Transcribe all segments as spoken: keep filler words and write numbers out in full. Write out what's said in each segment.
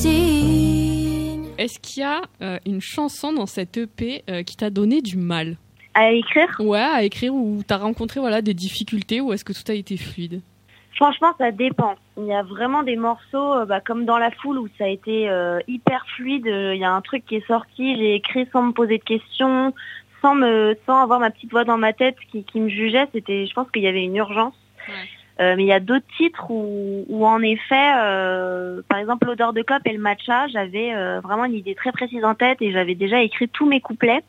Est-ce qu'il y a euh, une chanson dans cette E P euh, qui t'a donné du mal ? À écrire ? Ouais, à écrire, ou t'as rencontré voilà, des difficultés, ou est-ce que tout a été fluide ? Franchement, ça dépend. Il y a vraiment des morceaux, euh, bah, comme dans La Foule, où ça a été euh, hyper fluide. Il y a un truc qui est sorti, j'ai écrit sans me poser de questions, sans me, sans avoir ma petite voix dans ma tête qui, qui me jugeait. C'était, je pense qu'il y avait une urgence. Ouais. Euh, mais il y a d'autres titres où, où en effet, euh, par exemple, L'odeur de clope et le matcha, j'avais euh, vraiment une idée très précise en tête et j'avais déjà écrit tous mes couplets.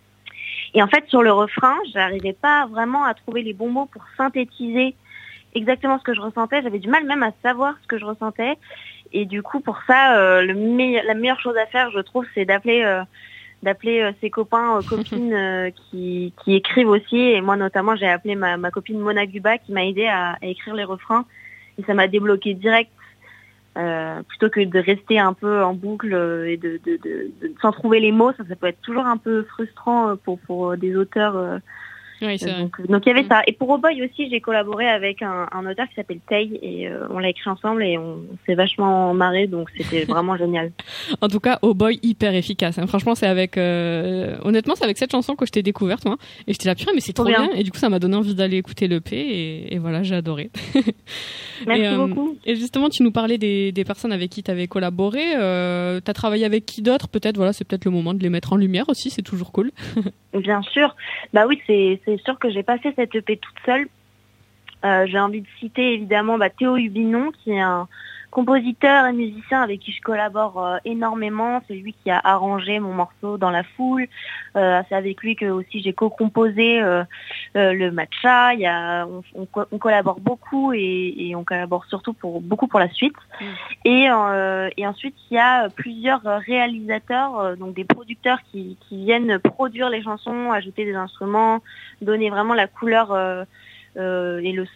Et en fait, sur le refrain, j'arrivais pas vraiment à trouver les bons mots pour synthétiser exactement ce que je ressentais. J'avais du mal même à savoir ce que je ressentais. Et du coup, pour ça, euh, le meille- la meilleure chose à faire, je trouve, c'est d'appeler... Euh, d'appeler euh, ses copains, euh, copines euh, qui, qui écrivent aussi. Et moi, notamment, j'ai appelé ma, ma copine Mona Guba qui m'a aidé à, à écrire les refrains. Et ça m'a débloqué direct, euh, plutôt que de rester un peu en boucle euh, et de, de, de, de, sans trouver les mots. Ça, ça peut être toujours un peu frustrant pour, pour des auteurs. Euh, Oui, c'est vrai. donc, donc il y avait ça. Et pour Oh Boy aussi, j'ai collaboré avec un, un auteur qui s'appelle Tay et euh, on l'a écrit ensemble et on, on s'est vachement marré, donc c'était vraiment génial. En tout cas, Oh Boy, hyper efficace. Hein. Franchement, c'est avec, euh... honnêtement, c'est avec cette chanson que je t'ai découverte, moi. Et j'étais là, purée, mais c'est trop bien. bien. Et du coup, ça m'a donné envie d'aller écouter l'E P et, et voilà, j'ai adoré. Merci et, euh, beaucoup. Et justement, tu nous parlais des, des personnes avec qui tu avais collaboré. Euh, tu as travaillé avec qui d'autre ? Peut-être, voilà, c'est peut-être le moment de les mettre en lumière aussi. C'est toujours cool. Bien sûr. Bah oui, c'est, c'est sûr que j'ai pas fait cette E P toute seule. Euh, j'ai envie de citer évidemment bah, Théo Hubinon, qui est un compositeur et musicien avec qui je collabore euh, énormément. C'est lui qui a arrangé mon morceau Dans la Foule. Euh, c'est avec lui que aussi j'ai co-composé euh, euh, le matcha. Il y a, on, on, on collabore beaucoup et, et on collabore surtout pour beaucoup pour la suite. Mmh. Et, euh, et ensuite il y a plusieurs réalisateurs, euh, donc des producteurs qui, qui viennent produire les chansons, ajouter des instruments, donner vraiment la couleur. Euh, Euh, et le